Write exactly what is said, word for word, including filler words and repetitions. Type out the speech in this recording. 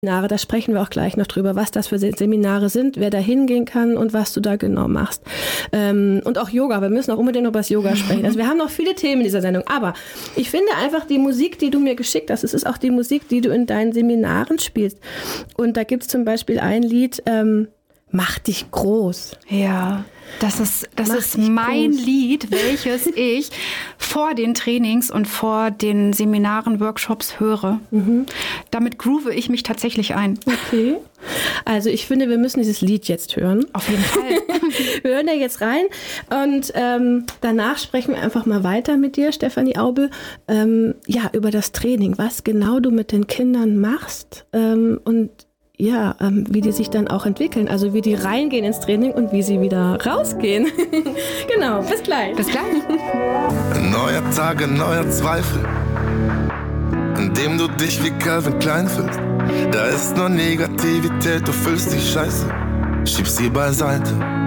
Seminare, da sprechen wir auch gleich noch drüber, was das für Seminare sind, wer da hingehen kann und was du da genau machst. Ähm, und auch Yoga, wir müssen auch unbedingt noch über das Yoga sprechen. Also wir haben noch viele Themen in dieser Sendung, aber ich finde einfach die Musik, die du mir geschickt hast, es ist auch die Musik, die du in deinen Seminaren spielst. Und da gibt es zum Beispiel ein Lied, ähm, Mach dich groß. Ja, das ist, das ist mein groß. Lied, welches ich vor den Trainings und vor den Seminaren, Workshops höre. Mhm. Damit groove ich mich tatsächlich ein. Okay. Also ich finde, wir müssen dieses Lied jetzt hören. Auf jeden Fall. Wir hören da jetzt rein und ähm, danach sprechen wir einfach mal weiter mit dir, Stefanie Aubel, ähm, ja, über das Training, was genau du mit den Kindern machst ähm, und ja, ähm, wie die sich dann auch entwickeln, also wie die reingehen ins Training und wie sie wieder rausgehen. Genau, bis gleich. Bis gleich. Ein neuer Tag, ein neuer Zweifel, in dem du dich wie Calvin Klein fühlst. Da ist nur Negativität, du fühlst dich scheiße, schieb sie beiseite.